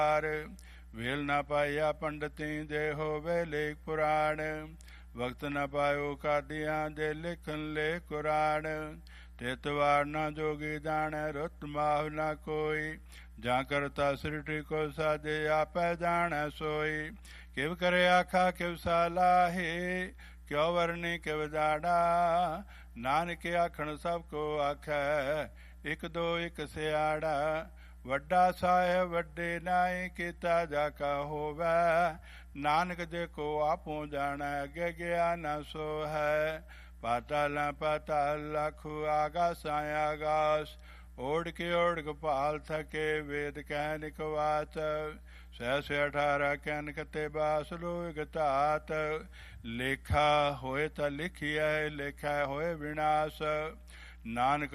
ਵੇਲ ਨਾ ਪਾਇਆ ਪੰਡਤੀ ਦੇ ਹੋਵੇ ਲੇਖ ਪੁਰਾਣ। ਵਕਤ ਨਾ ਪਾਇਓ ਕਾਦੀਆਂ ਦੇ ਲਿਖਣ ਲੇ ਕੁਰਾਨ। ਤਿਤ ਵਾਰ ਨਾ ਜੋਗੀ ਜਾਣੈ ਰੁੱਤ ਮਾਹੁ ਨਾ ਕੋਈ। ਜਾਂ ਕਰਤਾ ਸ੍ਰਿਸ਼ਟੀ ਕੋ ਸਾਜੇ ਆਪੈ ਜਾਣੈ ਸੋਈ। ਕਿਵ ਕਰੇ ਆਖਾ ਕਿਵ ਸਾਲਾਹੀ ਕਿਉ ਵਰਨੀ ਕਿਵ ਜਾੜਾ। ਨਾਨਕ ਆਖਣ ਸਭ ਕੋ ਆਖੈ ਇਕ ਦੋ ਇਕ ਸਿਆੜਾ। ਵੱਡਾ ਸਾਹਿਬ ਵੱਡੇ ਨਾਈ ਕੀਤਾ ਜਾ ਕਾ ਹੋਵੈ। ਨਾਨਕ ਜੇ ਕੋ ਆਪੋ ਜਾਣੈ ਅੱਗੇ ਗਿਆ ਨਾ ਸੋ ਹੈ। ਪਾਤਾਲਾਂ ਪਾਤਾਲ ਲੱਖੁ ਆਗਾਸਾਂ ਆਗਾਸ। ਓੜਕ ਓੜਕ ਭਾਲ ਥਕੇ ਵੇਦ ਕਹਿ ਕਵਾਚ। ਸਹਿ 18 ਕਹਿਨ ਕਤੇ ਬਾਸ ਲੋਇ ਧਾਤ। ਲੇਖਾ ਹੋਏ ਤਾਂ ਲਿਖੀਐ ਲੇਖਾ ਹੋਏ ਵਿਨਾਸ਼। ਨਾਨਕ